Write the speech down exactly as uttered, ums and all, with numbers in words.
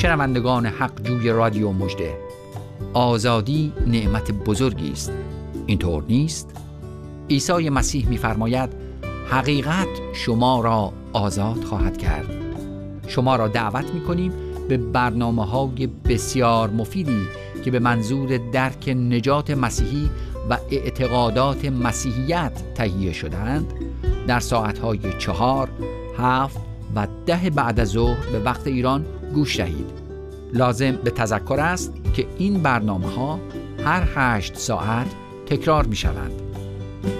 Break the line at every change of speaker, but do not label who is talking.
شنوندگان حق جوی رادیو مژده، آزادی نعمت بزرگی است، اینطور نیست؟ عیسی مسیح می‌فرماید حقیقت شما را آزاد خواهد کرد. شما را دعوت می‌کنیم به برنامه‌های بسیار مفیدی که به منظور درک نجات مسیحی و اعتقادات مسیحیت تهیه شده‌اند در ساعت‌های چهار، هفت و ده بعد از ظهر به وقت ایران گوش دهید. لازم به تذکر است که این برنامه‌ها هر هشت ساعت تکرار می‌شوند.